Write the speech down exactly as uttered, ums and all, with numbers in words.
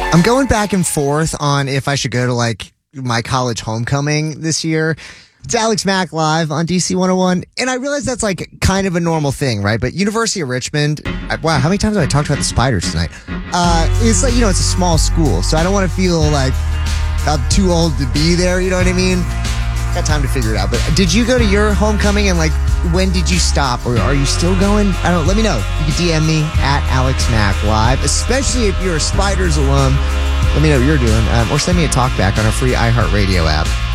I'm going back and forth on if I should go to like my college homecoming this year. It's Alex Mack live on D C one oh one. And I realize that's like kind of a normal thing, right? But University of Richmond, I, wow, how many times have I talked about the Spiders tonight? Uh, it's like, you know, it's a small school. So I don't want to feel like I'm too old to be there. You know what I mean? Got time to figure it out. But did you go to your homecoming, and like, when did you stop, or are you still going? I don't. Let me know. You can D M me at Alex Mack Live, especially if you're a Spiders alum. Let me know what you're doing, um, or send me a talk back on our free iHeartRadio app.